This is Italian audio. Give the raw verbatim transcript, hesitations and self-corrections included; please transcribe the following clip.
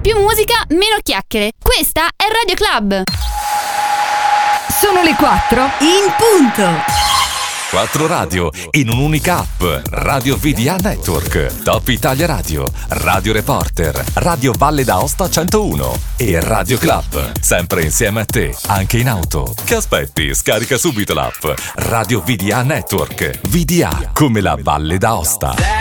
Più musica, meno chiacchiere. Questa è Radio Club. Sono le quattro in punto. Quattro radio in un'unica app. Radio V D A Network, Top Italia Radio, Radio Reporter, Radio Valle d'Aosta centouno e Radio Club. Sempre insieme a te, anche in auto. Che aspetti? Scarica subito l'app Radio V D A Network. V D A come la Valle d'Aosta.